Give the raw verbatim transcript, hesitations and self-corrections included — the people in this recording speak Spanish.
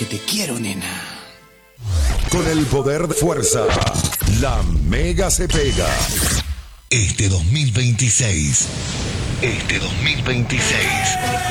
que te quiero, nena. Con el poder de fuerza, la Mega se pega. Este dos mil veintiséis. Este dos mil veintiséis.